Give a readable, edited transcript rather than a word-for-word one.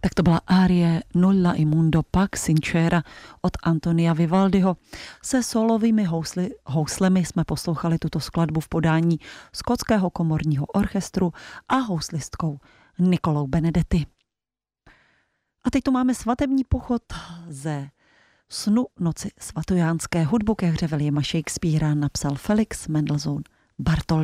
Tak to byla árie Nulla Imundo Pax Sincera od Antonia Vivaldiho. Se solovými houslemi jsme poslouchali tuto skladbu v podání Skotského komorního orchestru a houslistkou Nicolou Benedetti. A teď tu máme svatební pochod ze Snu noci svatojánské. Hudbu ke hře Williama Shakespearea napsal Felix Mendelssohn Bartholdy.